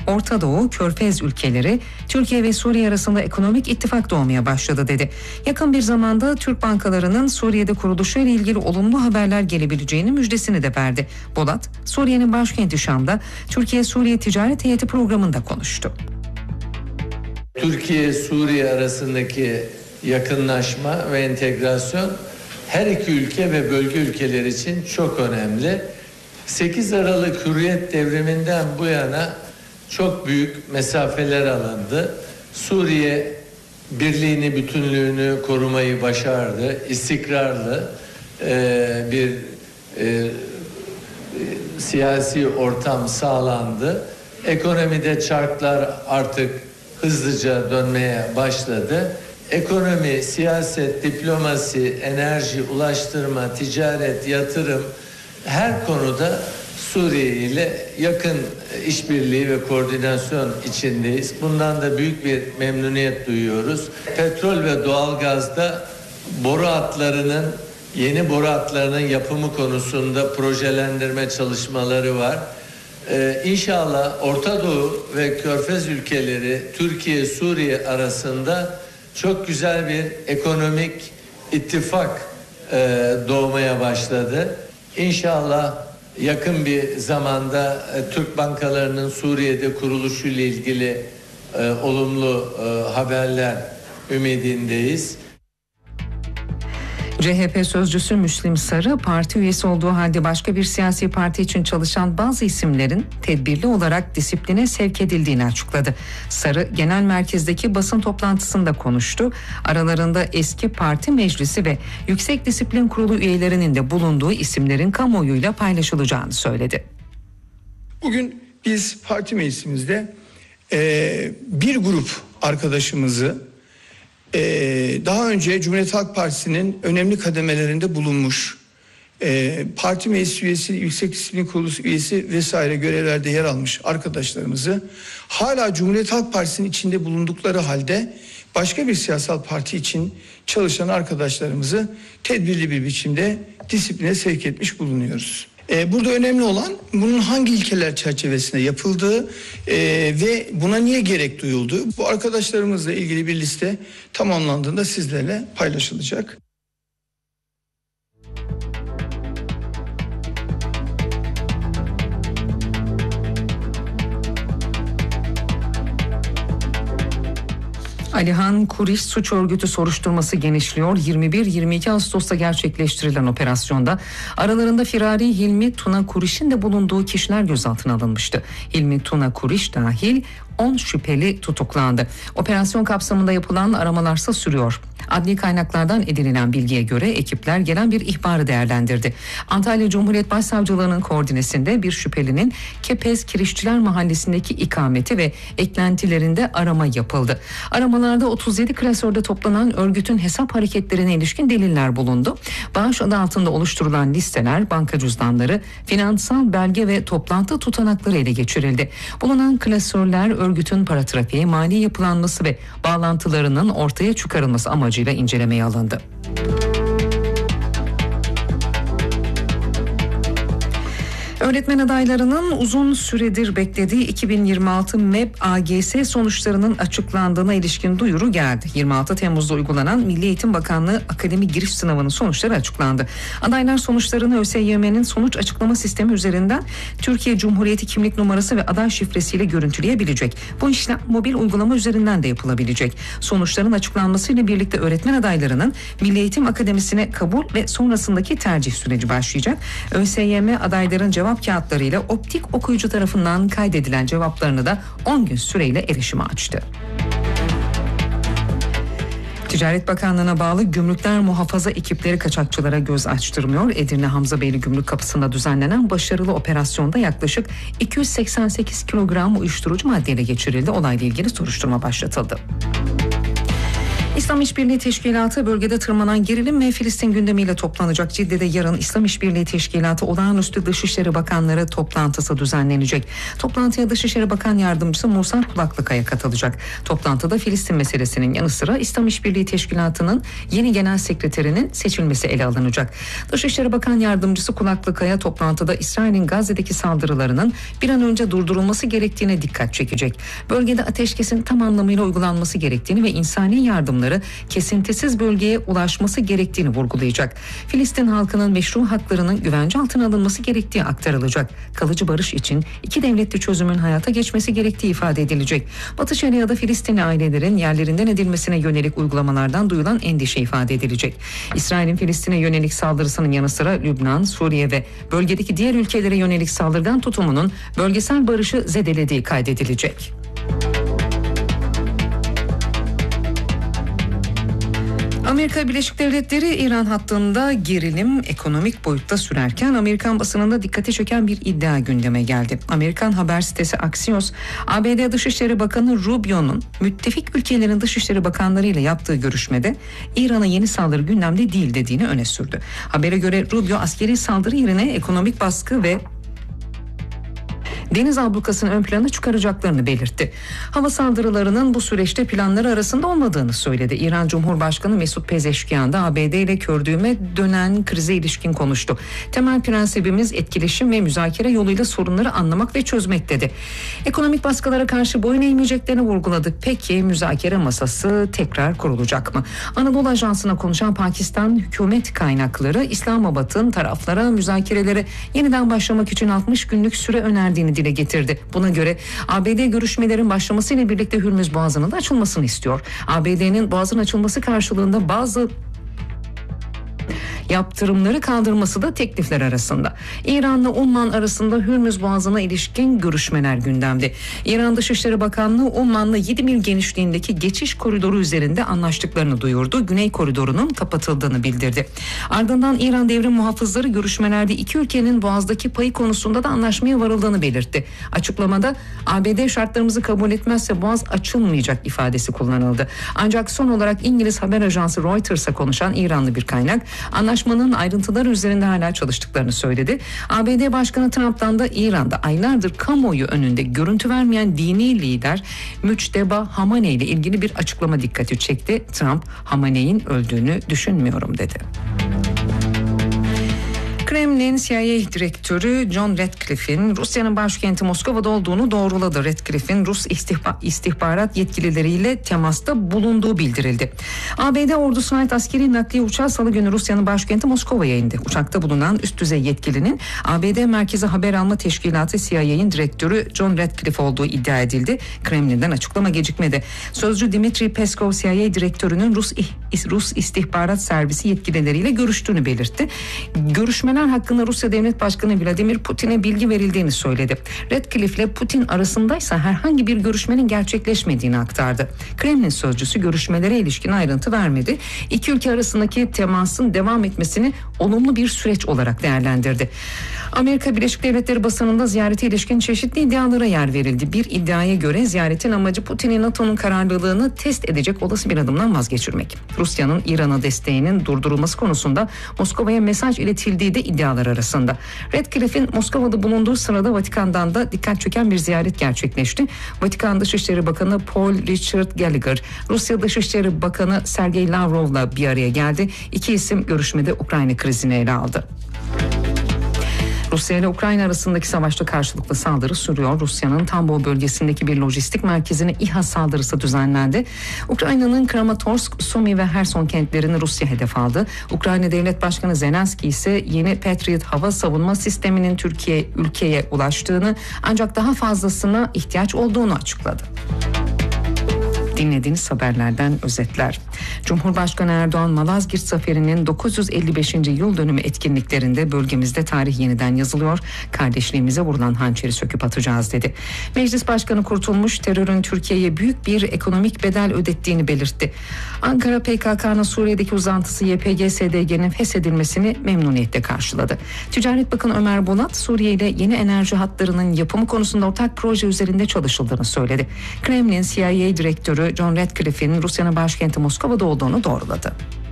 Orta Doğu, Körfez ülkeleri Türkiye ve Suriye arasında ekonomik ittifak doğmaya başladı dedi. Yakın bir zamanda Türk bankalarının Suriye'de kuruluşuyla ilgili olumlu haberler gelebileceğini müjdesini de verdi. Bolat, Suriye'nin başkenti Şam'da Türkiye-Suriye Ticaret Heyeti programında konuştu. Türkiye-Suriye arasındaki yakınlaşma ve entegrasyon her iki ülke ve bölge ülkeleri için çok önemli. 8 Aralık Hürriyet Devrimi'nden bu yana çok büyük mesafeler alındı. Suriye birliğini, bütünlüğünü korumayı başardı. İstikrarlı bir siyasi ortam sağlandı. Ekonomide çarklar artık hızlıca dönmeye başladı. Ekonomi, siyaset, diplomasi, enerji, ulaştırma, ticaret, yatırım her konuda Suriye ile yakın işbirliği ve koordinasyon içindeyiz. Bundan da büyük bir memnuniyet duyuyoruz. Petrol ve doğalgazda yeni boru hatlarının yapımı konusunda projelendirme çalışmaları var. İnşallah Orta Doğu ve Körfez ülkeleri Türkiye-Suriye arasında çok güzel bir ekonomik ittifak doğmaya başladı. İnşallah yakın bir zamanda Türk bankalarının Suriye'de kuruluşu ile ilgili olumlu haberler ümidindeyiz. CHP sözcüsü Müslim Sarı, parti üyesi olduğu halde başka bir siyasi parti için çalışan bazı isimlerin tedbirli olarak disipline sevk edildiğini açıkladı. Sarı, genel merkezdeki basın toplantısında konuştu. Aralarında eski parti meclisi ve Yüksek Disiplin Kurulu üyelerinin de bulunduğu isimlerin kamuoyuyla paylaşılacağını söyledi. Bugün biz parti meclisimizde bir grup arkadaşımızı daha önce Cumhuriyet Halk Partisi'nin önemli kademelerinde bulunmuş, parti meclis üyesi, Yüksek Disiplin Kurulu üyesi vesaire görevlerde yer almış arkadaşlarımızı hala Cumhuriyet Halk Partisi'nin içinde bulundukları halde başka bir siyasal parti için çalışan arkadaşlarımızı tedbirli bir biçimde disipline sevk etmiş bulunuyoruz. Burada önemli olan bunun hangi ilkeler çerçevesinde yapıldığı ve buna niye gerek duyulduğu. Bu arkadaşlarımızla ilgili bir liste tamamlandığında sizlerle paylaşılacak. Alihan Kuriş suç örgütü soruşturması genişliyor. 21-22 Ağustos'ta gerçekleştirilen operasyonda aralarında firari Hilmi Tuna Kuriş'in de bulunduğu kişiler gözaltına alınmıştı. Hilmi Tuna Kuriş dahil 10 şüpheli tutuklandı. Operasyon kapsamında yapılan aramalarsa sürüyor. Adli kaynaklardan edinilen bilgiye göre ekipler gelen bir ihbarı değerlendirdi. Antalya Cumhuriyet Başsavcılığı'nın koordinesinde bir şüphelinin Kepez Kirişçiler Mahallesi'ndeki ikameti ve eklentilerinde arama yapıldı. Aramalarda 37 klasörde toplanan örgütün hesap hareketlerine ilişkin deliller bulundu. Bağış adı altında oluşturulan listeler, banka cüzdanları, finansal belge ve toplantı tutanakları ele geçirildi. Bulunan klasörler örgütün para trafiği, mali yapılanması ve bağlantılarının ortaya çıkarılması amacıyla incelemeye alındı. Öğretmen adaylarının uzun süredir beklediği 2026 MEB AGS sonuçlarının açıklandığına ilişkin duyuru geldi. 26 Temmuz'da uygulanan Milli Eğitim Bakanlığı Akademi Giriş Sınavı'nın sonuçları açıklandı. Adaylar sonuçlarını ÖSYM'nin sonuç açıklama sistemi üzerinden Türkiye Cumhuriyeti kimlik numarası ve aday şifresiyle görüntüleyebilecek. Bu işlem mobil uygulama üzerinden de yapılabilecek. Sonuçların açıklanmasıyla birlikte öğretmen adaylarının Milli Eğitim Akademisi'ne kabul ve sonrasındaki tercih süreci başlayacak. ÖSYM adayların cevap kağıtlarıyla optik okuyucu tarafından kaydedilen cevaplarını da 10 gün süreyle erişime açtı. Ticaret Bakanlığı'na bağlı gümrükler muhafaza ekipleri kaçakçılara göz açtırmıyor. Edirne Hamzabeyli Gümrük Kapısı'nda düzenlenen başarılı operasyonda yaklaşık 288 kilogram uyuşturucu maddeyle geçirildi. Olayla ilgili soruşturma başlatıldı. İslam İşbirliği Teşkilatı bölgede tırmanan gerilim ve Filistin gündemiyle toplanacak. Cidde'de yarın İslam İşbirliği Teşkilatı Olağanüstü Dışişleri Bakanları toplantısı düzenlenecek. Toplantıya Dışişleri Bakan Yardımcısı Musa Kulaklıkaya katılacak. Toplantıda Filistin meselesinin yanı sıra İslam İşbirliği Teşkilatı'nın yeni genel sekreterinin seçilmesi ele alınacak. Dışişleri Bakan Yardımcısı Kulaklıkaya toplantıda İsrail'in Gazze'deki saldırılarının bir an önce durdurulması gerektiğine dikkat çekecek. Bölgede ateşkesin tam anlamıyla uygulanması gerektiğini ve insani yardımları kesintisiz bölgeye ulaşması gerektiğini vurgulayacak. Filistin halkının meşru haklarının güvence altına alınması gerektiği aktarılacak. Kalıcı barış için iki devletli çözümün hayata geçmesi gerektiği ifade edilecek. Batı Şeria'da Filistinli ailelerin yerlerinden edilmesine yönelik uygulamalardan duyulan endişe ifade edilecek. İsrail'in Filistin'e yönelik saldırısının yanı sıra Lübnan, Suriye ve bölgedeki diğer ülkelere yönelik saldırgan tutumunun bölgesel barışı zedelediği kaydedilecek. Amerika Birleşik Devletleri İran hattında gerilim ekonomik boyutta sürerken Amerikan basınında dikkate çeken bir iddia gündeme geldi. Amerikan haber sitesi Axios, ABD Dışişleri Bakanı Rubio'nun müttefik ülkelerin Dışişleri Bakanları ile yaptığı görüşmede İran'a yeni saldırı gündemde değil dediğini öne sürdü. Habere göre Rubio askeri saldırı yerine ekonomik baskı ve deniz ablukasını ön plana çıkaracaklarını belirtti. Hava saldırılarının bu süreçte planları arasında olmadığını söyledi. İran Cumhurbaşkanı Mesut Pezeşkiyan da ABD ile kördüğüme dönen krize ilişkin konuştu. Temel prensibimiz etkileşim ve müzakere yoluyla sorunları anlamak ve çözmek dedi. Ekonomik baskılara karşı boyun eğmeyeceklerini vurguladı. Peki müzakere masası tekrar kurulacak mı? Anadolu Ajansı'na konuşan Pakistan hükümet kaynakları İslamabad'ın taraflara müzakerelere yeniden başlamak için 60 günlük süre önerdiğini dile getirdi. Buna göre ABD görüşmelerin başlamasıyla birlikte Hürmüz Boğazı'nın da açılmasını istiyor. ABD'nin Boğaz'ın açılması karşılığında bazı yaptırımları kaldırması da teklifler arasında. İran'la Umman arasında Hürmüz Boğazı'na ilişkin görüşmeler gündemde. İran Dışişleri Bakanlığı Umman'la 7 mil genişliğindeki geçiş koridoru üzerinde anlaştıklarını duyurdu. Güney koridorunun kapatıldığını bildirdi. Ardından İran devrim muhafızları görüşmelerde iki ülkenin Boğaz'daki payı konusunda da anlaşmaya varıldığını belirtti. Açıklamada ABD şartlarımızı kabul etmezse Boğaz açılmayacak ifadesi kullanıldı. Ancak son olarak İngiliz haber ajansı Reuters'a konuşan İranlı bir kaynak anlaşmanın ayrıntıları üzerinde hala çalıştıklarını söyledi. ABD Başkanı Trump'tan da İran'da aylardır kamuoyu önünde görüntü vermeyen dini lider Müçteba Hamaney ile ilgili bir açıklama dikkati çekti. Trump, Hamaney'in öldüğünü düşünmüyorum dedi. Kremlin CIA direktörü John Ratcliffe'in Rusya'nın başkenti Moskova'da olduğunu doğruladı. Ratcliffe'in Rus istihbarat yetkilileriyle temasta bulunduğu bildirildi. ABD ordusuna ait askeri nakliye uçağı salı günü Rusya'nın başkenti Moskova'ya indi. Uçakta bulunan üst düzey yetkilinin ABD Merkezi Haber Alma Teşkilatı CIA'nin direktörü John Ratcliffe olduğu iddia edildi. Kremlin'den açıklama gecikmedi. Sözcü Dmitry Peskov CIA direktörünün Rus istihbarat servisi yetkilileriyle görüştüğünü belirtti. Görüşmeler hakkında Rusya Devlet Başkanı Vladimir Putin'e bilgi verildiğini söyledi. Ratcliffe ile Putin arasındaysa herhangi bir görüşmenin gerçekleşmediğini aktardı. Kremlin sözcüsü görüşmelere ilişkin ayrıntı vermedi. İki ülke arasındaki temasın devam etmesini olumlu bir süreç olarak değerlendirdi. Amerika Birleşik Devletleri basınında ziyarete ilişkin çeşitli iddialara yer verildi. Bir iddiaya göre ziyaretin amacı Putin'in NATO'nun kararlılığını test edecek olası bir adımdan vazgeçirmek. Rusya'nın İran'a desteğinin durdurulması konusunda Moskova'ya mesaj iletildiği de iddialar arasında. Ratcliffe'in Moskova'da bulunduğu sırada Vatikan'dan da dikkat çeken bir ziyaret gerçekleşti. Vatikan Dışişleri Bakanı Paul Richard Gallagher, Rusya Dışişleri Bakanı Sergey Lavrov'la bir araya geldi. İki isim görüşmede Ukrayna krizini ele aldı. Rusya ile Ukrayna arasındaki savaşta karşılıklı saldırı sürüyor. Rusya'nın Tambov bölgesindeki bir lojistik merkezine İHA saldırısı düzenlendi. Ukrayna'nın Kramatorsk, Sumy ve Herson kentlerini Rusya hedef aldı. Ukrayna Devlet Başkanı Zelenski ise yeni Patriot hava savunma sisteminin ülkeye ulaştığını ancak daha fazlasına ihtiyaç olduğunu açıkladı. Dinlediğiniz haberlerden özetler. Cumhurbaşkanı Erdoğan Malazgirt Zaferi'nin 955. yıl dönümü etkinliklerinde bölgemizde tarih yeniden yazılıyor. Kardeşliğimize vurulan hançeri söküp atacağız dedi. Meclis Başkanı Kurtulmuş terörün Türkiye'ye büyük bir ekonomik bedel ödettiğini belirtti. Ankara PKK'nın Suriye'deki uzantısı YPG-SDG'nin feshedilmesini memnuniyetle karşıladı. Ticaret Bakanı Ömer Bolat Suriye ile yeni enerji hatlarının yapımı konusunda ortak proje üzerinde çalışıldığını söyledi. Kremlin CIA direktörü John Ratcliffe'in Rusya'nın başkenti Moskova havada olduğunu doğruladı.